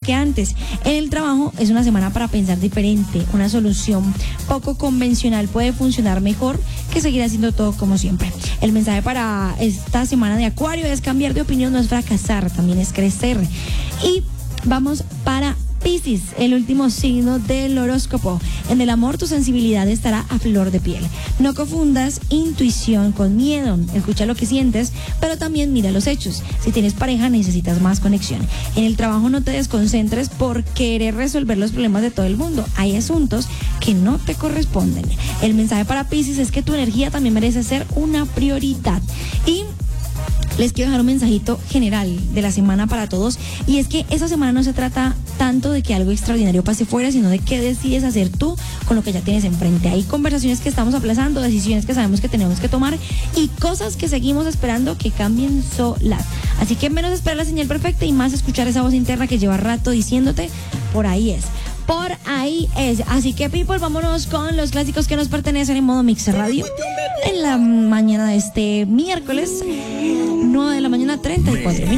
que antes. En el trabajo es una semana para pensar diferente. Una solución poco convencional puede funcionar mejor que seguir haciendo todo como siempre. El mensaje para esta semana de Acuario es: cambiar de opinión no es fracasar, también es crecer. Y vamos para Piscis, el último signo del horóscopo. En el amor, tu sensibilidad estará a flor de piel. No confundas intuición con miedo. Escucha lo que sientes, pero también mira los hechos. Si tienes pareja, necesitas más conexión. En el trabajo, no te desconcentres por querer resolver los problemas de todo el mundo. Hay asuntos que no te corresponden. El mensaje para Piscis es que tu energía también merece ser una prioridad. Y les quiero dejar un mensajito general de la semana para todos, y es que esa semana no se trata tanto de que algo extraordinario pase fuera, sino de qué decides hacer tú con lo que ya tienes enfrente. Hay conversaciones que estamos aplazando, decisiones que sabemos que tenemos que tomar y cosas que seguimos esperando que cambien solas. Así que menos esperar la señal perfecta y más escuchar esa voz interna que lleva rato diciéndote: por ahí es. Por ahí es. Así que, people, vámonos con los clásicos que nos pertenecen en modo Mix Radio en la mañana de este miércoles 9 de la mañana, 34 minutos.